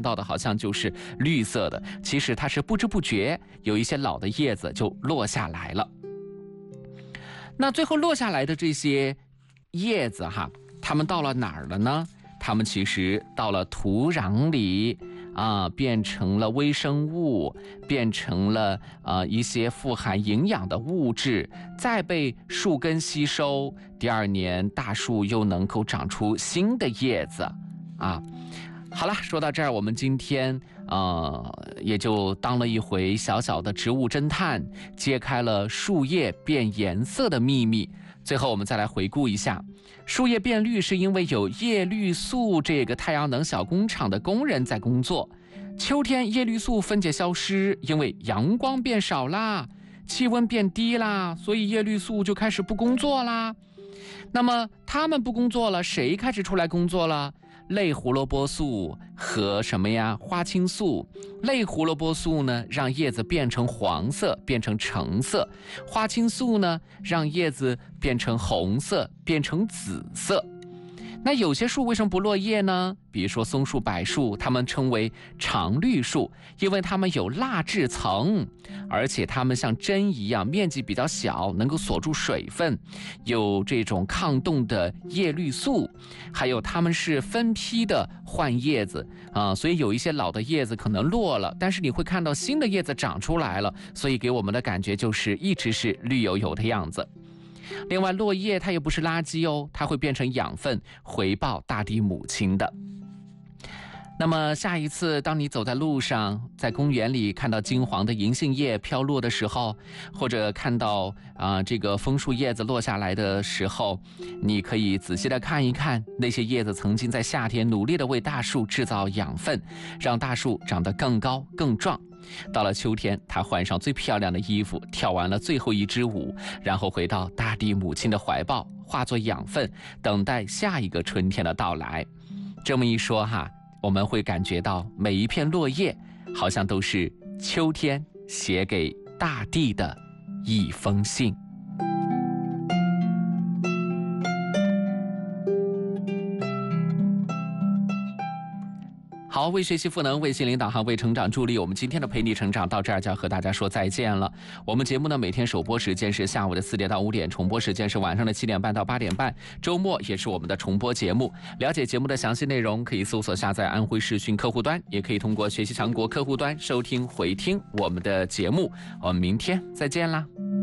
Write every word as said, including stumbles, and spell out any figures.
到的好像就是绿色的，其实它是不知不觉有一些老的叶子就落下来了。那最后落下来的这些叶子哈，它们到了哪儿了呢？它们其实到了土壤里啊，变成了微生物，变成了呃一些富含营养的物质，再被树根吸收，第二年大树又能够长出新的叶子啊。好了，说到这儿，我们今天呃也就当了一回小小的植物侦探，揭开了树叶变颜色的秘密。最后我们再来回顾一下，树叶变绿是因为有叶绿素这个太阳能小工厂的工人在工作。秋天叶绿素分解消失，因为阳光变少啦，气温变低啦，所以叶绿素就开始不工作啦。那么他们不工作了，谁开始出来工作了？类胡萝卜素和什么呀？花青素。类胡萝卜素呢，让叶子变成黄色，变成橙色；花青素呢，让叶子变成红色，变成紫色。那有些树为什么不落叶呢？比如说松树、柏树，它们称为常绿树，因为它们有蜡质层，而且它们像针一样，面积比较小，能够锁住水分，有这种抗冻的叶绿素，还有它们是分批的换叶子啊，所以有一些老的叶子可能落了，但是你会看到新的叶子长出来了，所以给我们的感觉就是一直是绿油油的样子。另外，落叶它也不是垃圾哦，它会变成养分，回报大地母亲的。那么下一次当你走在路上，在公园里看到金黄的银杏叶飘落的时候，或者看到啊、呃、这个枫树叶子落下来的时候，你可以仔细的看一看，那些叶子曾经在夏天努力的为大树制造养分，让大树长得更高更壮。到了秋天，它换上最漂亮的衣服，跳完了最后一支舞，然后回到大地母亲的怀抱，化作养分，等待下一个春天的到来。这么一说哈，我们会感觉到每一片落叶好像都是秋天写给大地的一封信。好，为学习赋能，为心灵导航，为成长助力，我们今天的陪你成长到这儿就要和大家说再见了。我们节目呢，每天首播时间是下午的四点到五点，重播时间是晚上的七点半到八点半，周末也是我们的重播节目。了解节目的详细内容，可以搜索下载安徽视讯客户端，也可以通过学习强国客户端收听回听我们的节目。我们明天再见啦。